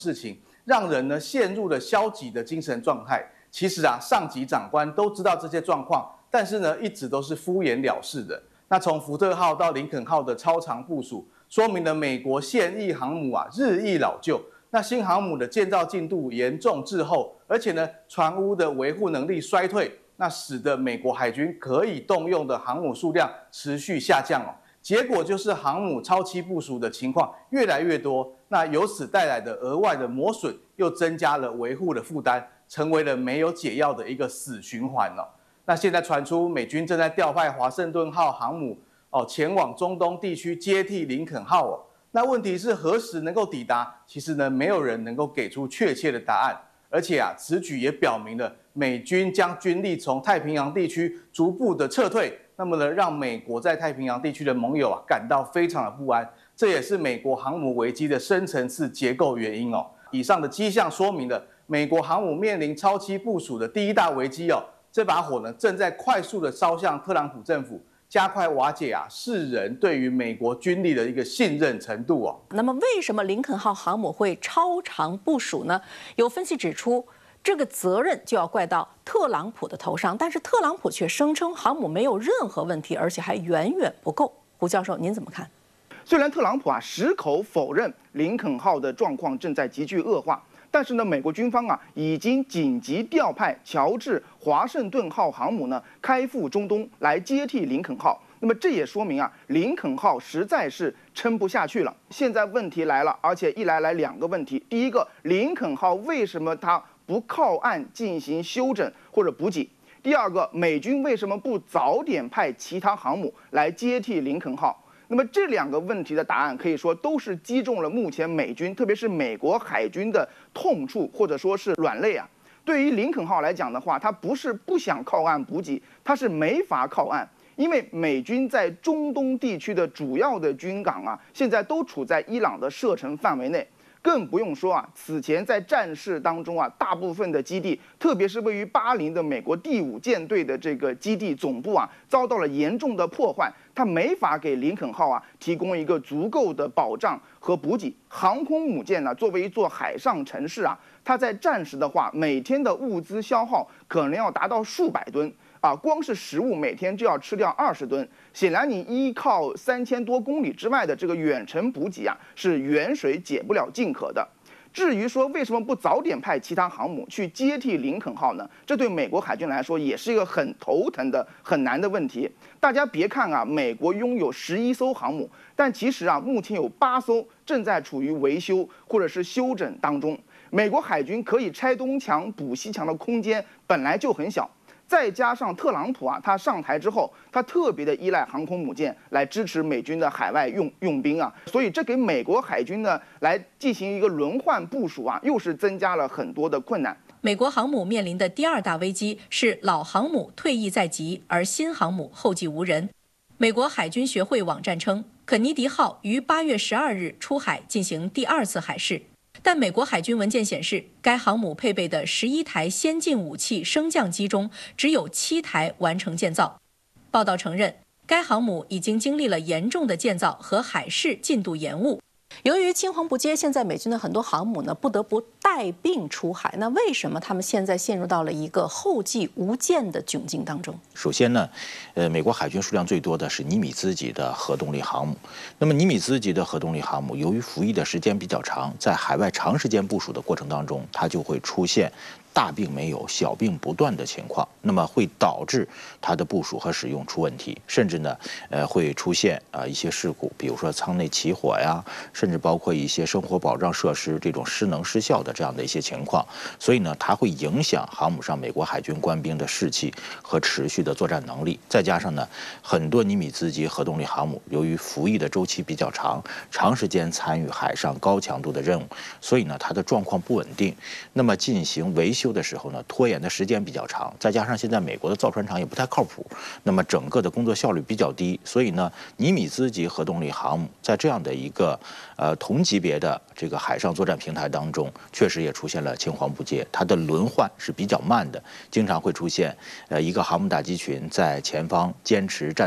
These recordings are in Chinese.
事情，让人呢陷入了消极的精神状态。其实啊，上级长官都知道这些状况，但是呢，一直都是敷衍了事的。那从福特号到林肯号的超长部署，说明了美国现役航母啊日益老旧。那新航母的建造进度严重滞后，而且呢，船坞的维护能力衰退，那使得美国海军可以动用的航母数量持续下降哦。结果就是航母超期部署的情况越来越多，那由此带来的额外的磨损，又增加了维护的负担，成为了没有解药的一个死循环哦。那现在传出美军正在调派华盛顿号航母前往中东地区接替林肯号哦。那问题是何时能够抵达？其实呢，没有人能够给出确切的答案。而且啊，此举也表明了美军将军力从太平洋地区逐步的撤退，那么呢，让美国在太平洋地区的盟友啊感到非常的不安。这也是美国航母危机的深层次结构原因哦。以上的迹象说明了美国航母面临超期部署的第一大危机哦。这把火呢，正在快速的烧向特朗普政府，加快瓦解啊世人对于美国军力的一个信任程度哦。 那么，为什么林肯号航母会超长部署呢？有分析指出，这个责任就要怪到特朗普的头上，但是特朗普却声称航母没有任何问题，而且还远远不够。胡教授，您怎么看？ 虽然特朗普矢口否认林肯号的状况正在急剧恶化，但是呢，美国军方已经紧急调派乔治华盛顿号航母呢开赴中东来接替林肯号。那么这也说明林肯号实在是撑不下去了。现在问题来了，而且一来两个问题。第一个，林肯号为什么它不靠岸进行休整或者补给？第二个，美军为什么不早点派其他航母来接替林肯号？那么这两个问题的答案可以说都是击中了目前美军，特别是美国海军的痛处，或者说是软肋啊。对于林肯号来讲的话，它不是不想靠岸补给，它是没法靠岸，因为美军在中东地区的主要的军港现在都处在伊朗的射程范围内。更不用说此前在战事当中大部分的基地，特别是位于巴林的美国第5舰队的这个基地总部遭到了严重的破坏，它没法给林肯号提供一个足够的保障和补给。航空母舰作为一座海上城市它在战时的话，每天的物资消耗可能要达到数百吨。光是食物每天就要吃掉20吨，显然你依靠3000多公里之外的这个远程补给是远水解不了近渴的。至于说为什么不早点派其他航母去接替林肯号呢？这对美国海军来说也是一个很头疼的、很难的问题。大家别看美国拥有11艘航母，但其实目前有8艘正在处于维修或者是休整当中。美国海军可以拆东墙补西墙的空间本来就很小。再加上特朗普他上台之后，他特别的依赖航空母舰来支持美军的海外用兵所以这给美国海军呢来进行一个轮换部署又是增加了很多的困难。 美国航母面临的第2大危机是老航母退役在即，而新航母后继无人。美国海军学会网站称，肯尼迪号于8月12日出海进行第2次海试。但美国海军文件显示，该航母配备的11台先进武器升降机中，只有7台完成建造。报道承认，该航母已经经历了严重的建造和海试进度延误。由于青黄不接，现在美军的很多航母呢不得不带病出海。那为什么他们现在陷入到了一个后继无舰的窘境当中？ 首先呢，美国海军数量最多的是尼米兹级的核动力航母。那么尼米兹级的核动力航母，由于服役的时间比较长，在海外长时间部署的过程当中，它就会出现大病没有、小病不断的情况，那么会导致它的部署和使用出问题，甚至呢，会出现一些事故，比如说舱内起火呀，甚至包括一些生活保障设施这种失能失效的这样的一些情况。所以呢，它会影响航母上美国海军官兵的士气和持续的作战能力。再加上呢，很多尼米兹级核动力航母由于服役的周期比较长，长时间参与海上高强度的任务，所以呢，它的状况不稳定。那么进行维修的时候呢，拖延的时间比较长，再加上现在美国的造船厂也不太靠谱，那么整个的工作效率比较低，所以呢，尼米兹级核动力航母在这样的一个同级别的这个海上作战平台当中，确实也出现了青黄不接，它的轮换是比较慢的，经常会出现一个航母打击群在前方坚持战斗，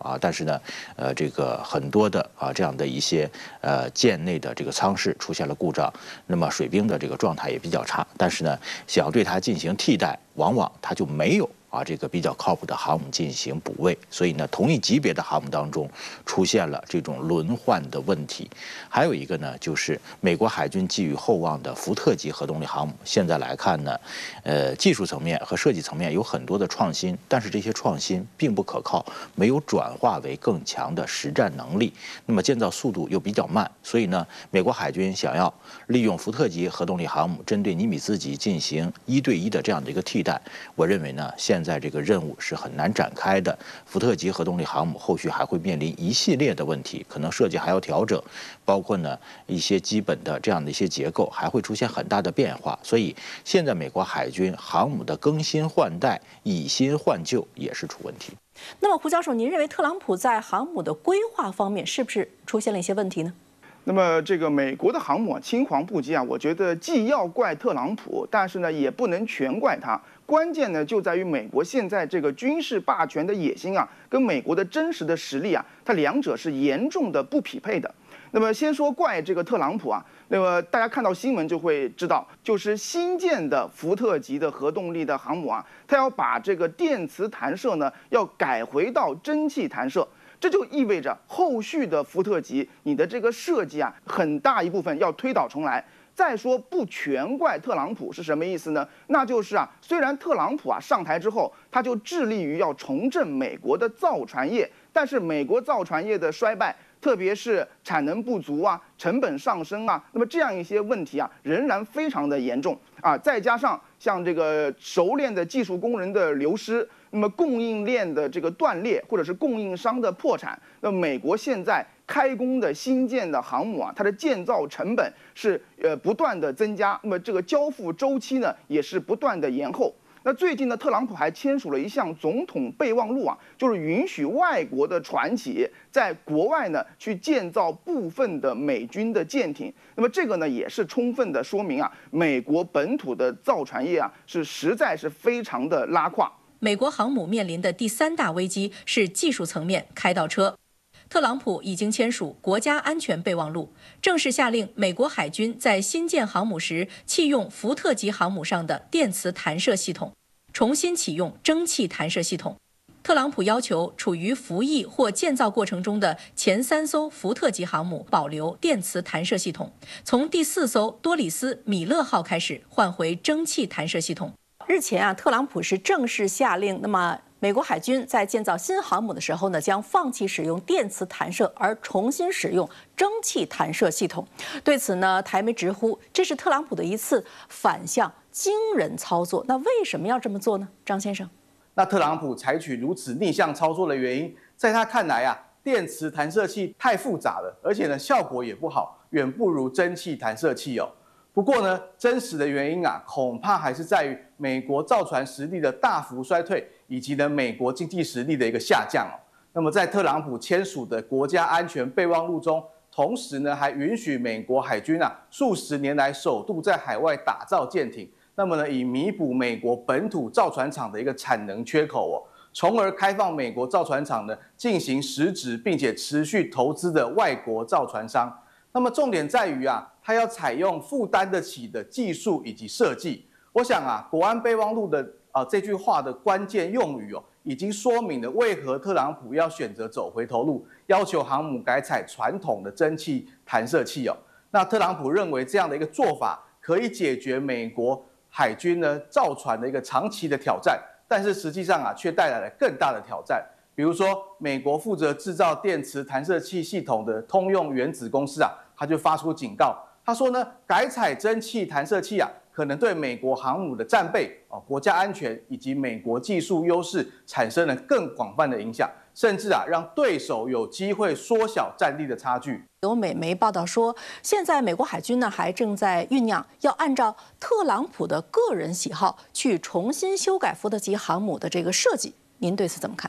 啊，但是呢，这个很多的这样的一些舰内的这个舱室出现了故障，那么水兵的这个状态也比较差，但是呢，想要对它进行替代，往往它就没有这个比较靠谱的航母进行补位，所以呢，同一级别的航母当中出现了这种轮换的问题。还有一个呢，就是美国海军寄予厚望的福特级核动力航母，现在来看呢，技术层面和设计层面有很多的创新，但是这些创新并不可靠，没有转化为更强的实战能力，那么建造速度又比较慢，所以呢，美国海军想要利用福特级核动力航母针对尼米兹级进行1对1的这样的一个替代，我认为呢，现在这个任务是很难展开的。福特级核动力航母后续还会面临一系列的问题，可能设计还要调整，包括呢一些基本的这样的一些结构还会出现很大的变化。所以现在美国海军航母的更新换代、以新换旧也是出问题。 那么胡教授，您认为特朗普在航母的规划方面是不是出现了一些问题呢？ 那么这个美国的航母青黄不接我觉得既要怪特朗普，但是呢也不能全怪他。关键呢就在于美国现在这个军事霸权的野心跟美国的真实的实力它两者是严重的不匹配的。那么先说怪这个特朗普那么大家看到新闻就会知道，就是新建的福特级的核动力的航母它要把这个电磁弹射呢要改回到蒸汽弹射。这就意味着后续的福特级，你的这个设计很大一部分要推倒重来。再说不全怪特朗普是什么意思呢？那就是虽然特朗普上台之后，他就致力于要重振美国的造船业，但是美国造船业的衰败，特别是产能不足成本上升那么这样一些问题仍然非常的严重再加上像这个熟练的技术工人的流失，那么供应链的这个断裂，或者是供应商的破产，那么美国现在开工的新建的航母它的建造成本是不断的增加，那么这个交付周期呢也是不断的延后。那最近呢，特朗普还签署了一项总统备忘录就是允许外国的船企在国外呢去建造部分的美军的舰艇。那么这个呢也是充分的说明美国本土的造船业是实在是非常的拉胯。 美国航母面临的第3大危机是技术层面开倒车。特朗普已经签署国家安全备忘录，正式下令美国海军在新建航母时弃用福特级航母上的电磁弹射系统，重新启用蒸汽弹射系统。特朗普要求处于服役或建造过程中的前3艘福特级航母保留电磁弹射系统，从第4艘多里斯·米勒号开始换回蒸汽弹射系统。日前特朗普是正式下令，那么美国海军在建造新航母的时候呢，将放弃使用电磁弹射，而重新使用蒸汽弹射系统。对此呢，台媒直呼这是特朗普的一次反向惊人操作。那为什么要这么做呢？张先生， 那特朗普采取如此逆向操作的原因，在他看来电磁弹射器太复杂了，而且呢效果也不好，远不如蒸汽弹射器不过呢，真实的原因恐怕还是在于美国造船实力的大幅衰退，以及呢美国经济实力的一个下降那么在特朗普签署的国家安全备忘录中，同时呢还允许美国海军数十年来首度在海外打造舰艇，那么呢以弥补美国本土造船厂的一个产能缺口从而开放美国造船厂呢进行实质并且持续投资的外国造船商。那么重点在于它要采用负担得起的技术以及设计。我想国安备忘录的这句话的关键用语已经说明了为何特朗普要选择走回头路，要求航母改采传统的蒸汽弹射器那特朗普认为这样的一个做法可以解决美国海军呢造船的一个长期的挑战，但是实际上却带来了更大的挑战。比如说，美国负责制造电磁弹射器系统的通用原子公司他就发出警告，他说呢，改采蒸汽弹射器可能对美国航母的战备国家安全以及美国技术优势产生了更广泛的影响，甚至让对手有机会缩小战力的差距。 有美媒报道说，现在美国海军呢还正在酝酿要按照特朗普的个人喜好去重新修改福特级航母的这个设计。您对此怎么看？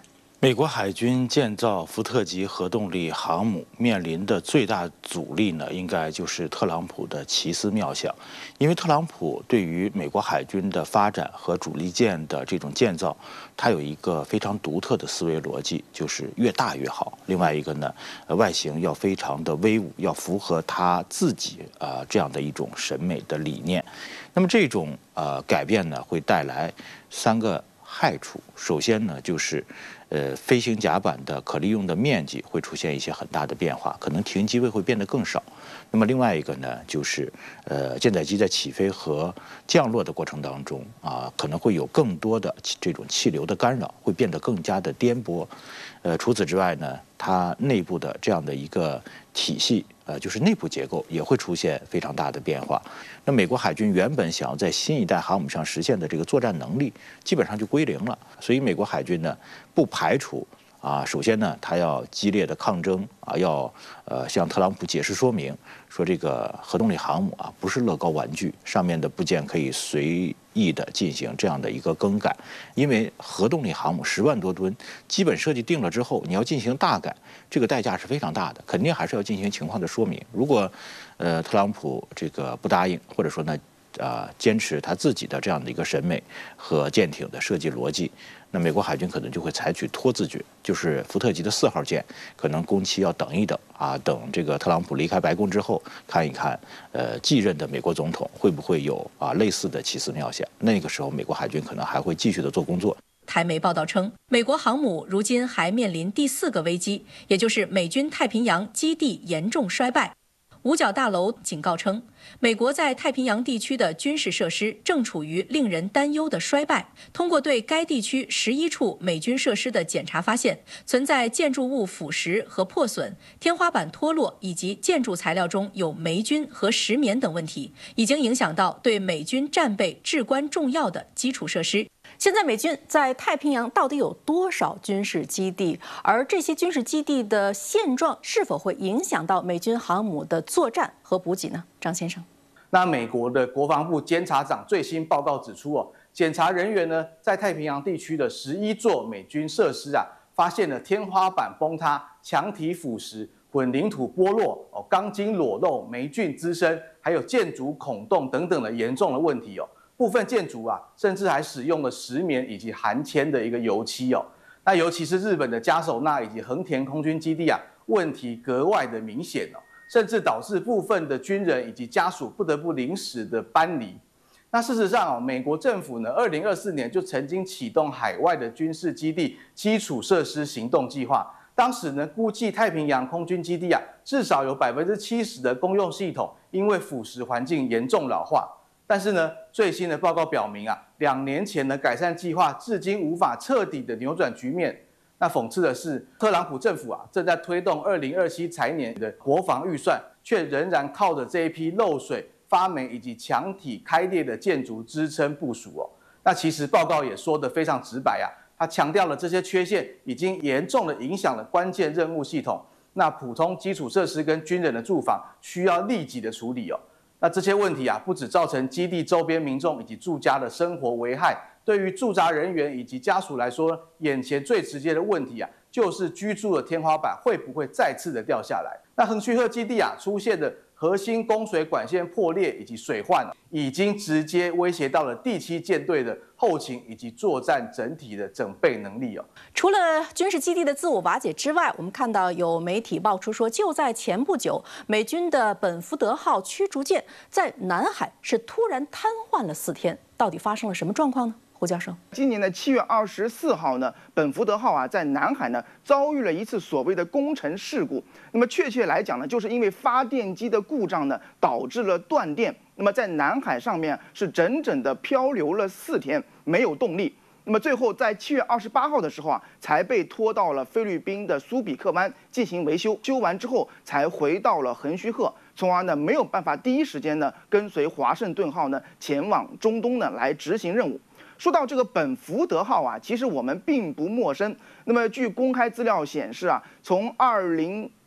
美国海军建造福特级核动力航母面临的最大阻力呢，应该就是特朗普的奇思妙想。因为特朗普对于美国海军的发展和主力舰的这种建造，他有一个非常独特的思维逻辑，就是越大越好。另外一个呢，外形要非常的威武，要符合他自己这样的一种审美的理念。那么这种改变呢，会带来3个害处。首先呢，就是飞行甲板的可利用的面积会出现一些很大的变化，可能停机位会变得更少。那么另外一个呢，就是舰载机在起飞和降落的过程当中可能会有更多的这种气流的干扰，会变得更加的颠簸。除此之外呢，它内部的这样的一个体系，就是内部结构也会出现非常大的变化。那美国海军原本想要在新一代航母上实现的这个作战能力，基本上就归零了。所以美国海军呢，不排除首先呢，他要激烈的抗争要向特朗普解释说明，说这个核动力航母不是乐高玩具，上面的部件可以随意的进行这样的一个更改。因为核动力航母10万多吨，基本设计定了之后，你要进行大改，这个代价是非常大的，肯定还是要进行情况的说明。如果特朗普这个不答应，或者说呢坚持他自己的这样的一个审美和舰艇的设计逻辑，那美国海军可能就会采取拖字诀，就是福特级的4号舰可能工期要等一等等这个特朗普离开白宫之后，看一看继任的美国总统会不会有类似的奇思妙想。那个时候美国海军可能还会继续的做工作。 台媒报道称，美国航母如今还面临第4个危机，也就是美军太平洋基地严重衰败。五角大楼警告称，美国在太平洋地区的军事设施正处于令人担忧的衰败。通过对该地区11处美军设施的检查发现，存在建筑物腐蚀和破损、天花板脱落以及建筑材料中有霉菌和石棉等问题，已经影响到对美军战备至关重要的基础设施。现在美军在太平洋到底有多少军事基地？而这些军事基地的现状是否会影响到美军航母的作战和补给呢？张先生， 那美国的国防部监察长最新报告指出检查人员呢在太平洋地区的11座美军设施发现了天花板崩塌、墙体腐蚀、混凝土剥落、钢筋裸露、霉菌滋生，还有建筑孔洞等等的严重的问题部分建筑甚至还使用了石棉以及含铅的一个油漆那尤其是日本的嘉手纳以及横田空军基地问题格外的明显甚至导致部分的军人以及家属不得不临时的搬离。那事实上美国政府呢，2024年就曾经启动海外的军事基地基础设施行动计划。当时呢，估计太平洋空军基地至少有70%的公用系统因为腐蚀环境严重老化。但是呢，最新的报告表明2年前的改善计划至今无法彻底的扭转局面。那讽刺的是，特朗普政府正在推动2027财年的国防预算，却仍然靠着这一批漏水、发霉以及墙体开裂的建筑支撑部署那其实报告也说得非常直白他强调了这些缺陷已经严重的影响了关键任务系统。那普通基础设施跟军人的住房需要立即的处理那这些问题不只造成基地周边民众以及住家的生活危害，对于驻扎人员以及家属来说，眼前最直接的问题就是居住的天花板会不会再次的掉下来。那横须贺基地出现的核心供水管线破裂以及水患已经直接威胁到了第7舰队的后勤以及作战整体的整备能力除了军事基地的自我瓦解之外，我们看到有媒体爆出说，就在前不久，美军的本福德号驱逐舰在南海是突然瘫痪了4天，到底发生了什么状况呢？胡教授， 今年的7月24号呢，本福德号在南海呢遭遇了一次所谓的工程事故。那么确切来讲呢，就是因为发电机的故障呢，导致了断电。那么在南海上面是整整的漂流了4天，没有动力。那么最后在7月28号的时候才被拖到了菲律宾的苏比克湾进行维修，修完之后才回到了横须贺，从而呢没有办法第一时间呢跟随华盛顿号呢前往中东呢来执行任务。说到这个本福德号其实我们并不陌生。那么据公开资料显示从2010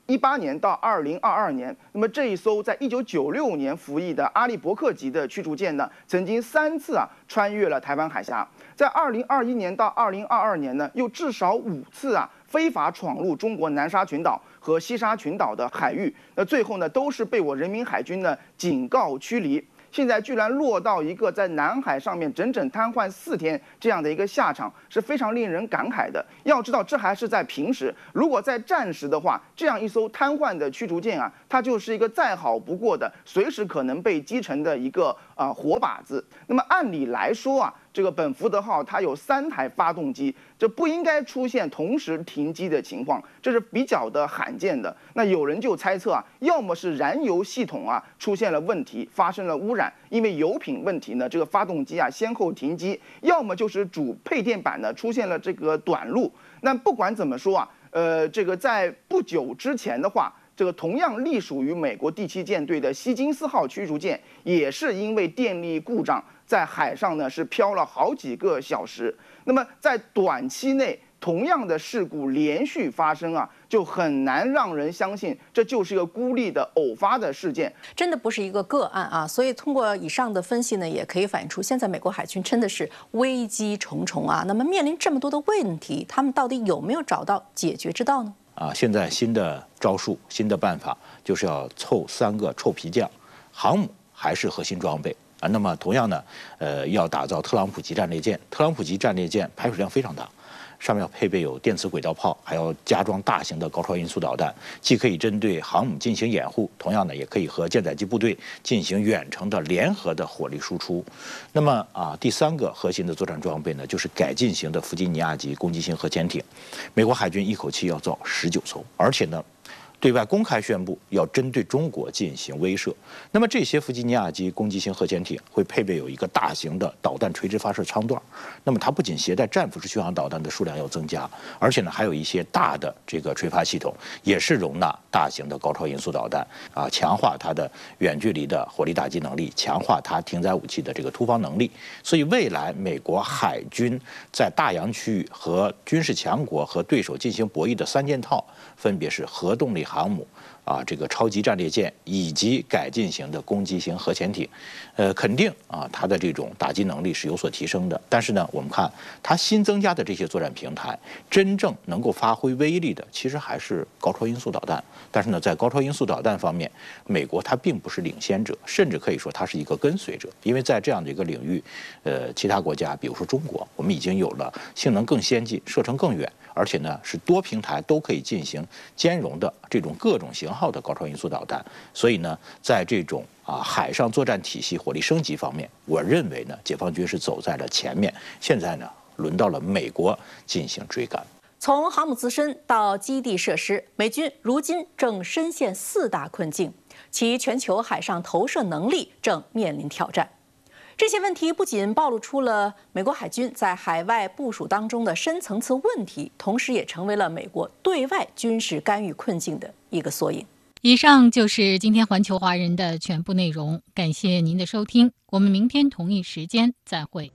2018年到2022年，那么这一艘在1996年服役的阿利伯克级的驱逐舰呢，曾经3次穿越了台湾海峡。在2021年到2022年呢，又至少5次非法闯入中国南沙群岛和西沙群岛的海域。那最后呢，都是被我人民海军呢警告驱离。现在居然落到一个在南海上面整整瘫痪4天这样的一个下场，是非常令人感慨的。要知道，这还是在平时，如果在战时的话，这样一艘瘫痪的驱逐舰它就是一个再好不过的，随时可能被击沉的一个活靶子。那么按理来说这个本福德号它有3台发动机，这不应该出现同时停机的情况，这是比较的罕见的。那有人就猜测要么是燃油系统出现了问题，发生了污染，因为油品问题呢，这个发动机先后停机；要么就是主配电板呢出现了这个短路。那不管怎么说这个在不久之前的话，这个同样隶属于美国第7舰队的希金斯号驱逐舰，也是因为电力故障，在海上呢是飘了好几个小时。那么在短期内，同样的事故连续发生就很难让人相信这就是一个孤立的偶发的事件， 真的不是一个个案所以通过以上的分析呢，也可以反映出现在美国海军真的是危机重重那么面临这么多的问题，他们到底有没有找到解决之道呢？ 现在新的招数、新的办法，就是要凑3个臭皮匠，航母还是核心装备那么同样呢，要打造特朗普级战列舰。特朗普级战列舰排水量非常大，上面要配备有电磁轨道炮，还要加装大型的高超音速导弹，既可以针对航母进行掩护，同样呢也可以和舰载机部队进行远程的联合的火力输出。那么第3个核心的作战装备呢，就是改进型的弗吉尼亚级攻击型核潜艇。美国海军一口气要造19艘，而且呢对外公开宣布要针对中国进行威慑。那么这些弗吉尼亚级攻击型核潜艇会配备有一个大型的导弹垂直发射舱段，那么它不仅携带战斧式巡航导弹的数量要增加，而且呢还有一些大的这个垂发系统，也是容纳大型的高超音速导弹强化它的远距离的火力打击能力，强化它停载武器的这个突防能力。所以未来美国海军在大洋区域和军事强国和对手进行博弈的3件套，分别是核动力航母这个超级战列舰以及改进型的攻击型核潜艇。肯定它的这种打击能力是有所提升的。但是呢，我们看它新增加的这些作战平台，真正能够发挥威力的，其实还是高超音速导弹。但是呢，在高超音速导弹方面，美国它并不是领先者，甚至可以说它是一个跟随者。因为在这样的一个领域，其他国家，比如说中国，我们已经有了性能更先进、射程更远，而且呢是多平台都可以进行兼容的这种各种型号的高超音速导弹。所以呢，在这种海上作战体系火力升级方面，我认为呢，解放军是走在了前面。现在呢，轮到了美国进行追赶。 从航母自身到基地设施，美军如今正深陷4大困境，其全球海上投射能力正面临挑战。这些问题不仅暴露出了美国海军在海外部署当中的深层次问题，同时也成为了美国对外军事干预困境的一个缩影。 以上就是今天环球华人的全部内容，感谢您的收听，我们明天同一时间再会。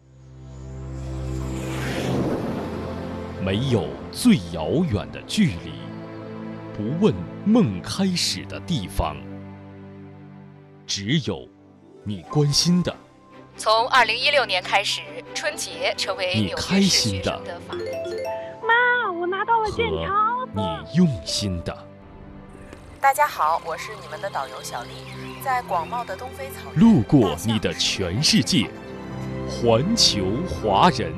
没有最遥远的距离，不问梦开始的地方，只有你关心的。 从2016年开始，春节成为纽约市学生的法定节日。 妈，我拿到了剑桥。 你用心的。 大家好，我是你们的导游小丽，在广袤的东非草原， 路过你的全世界，环球华人。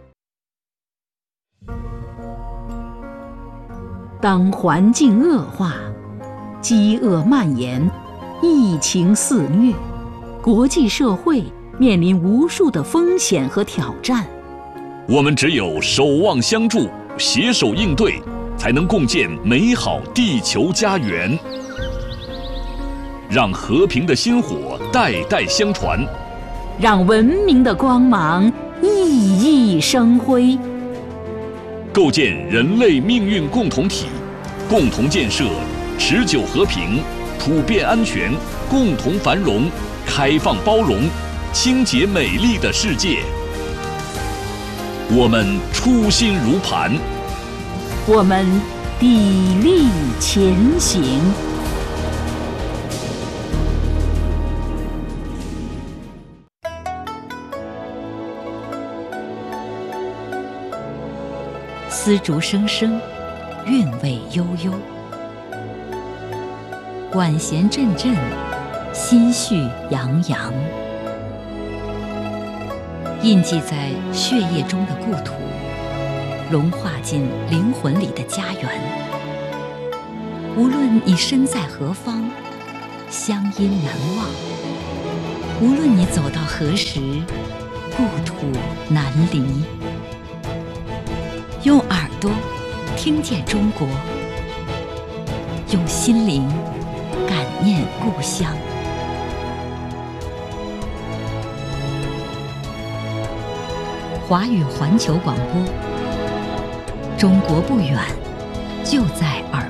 当环境恶化，饥饿蔓延，疫情肆虐，国际社会面临无数的风险和挑战。 我们只有守望相助，携手应对，才能共建美好地球家园，让和平的薪火代代相传， 让文明的光芒熠熠生辉， 构建人类命运共同体，共同建设持久和平、普遍安全、共同繁荣、开放包容、清洁美丽的世界。我们初心如磐， 我们砥砺前行。丝竹声声，韵味悠悠；管弦阵阵，心绪洋洋。印记在血液中的故土，融化进灵魂里的家园。无论你身在何方，乡音难忘；无论你走到何时，故土难离。用耳朵听见中国，用心灵感念故乡。华语环球广播，中国不远，就在耳